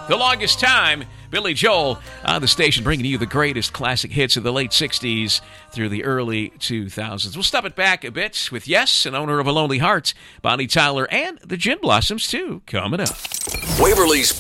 the longest time. Billy Joel on the station bringing you the greatest classic hits of the late 60s through the early 2000s. We'll step it back a bit with Yes, an owner of a lonely heart, Bonnie Tyler, and the Gin Blossoms, too, coming up. Waverly's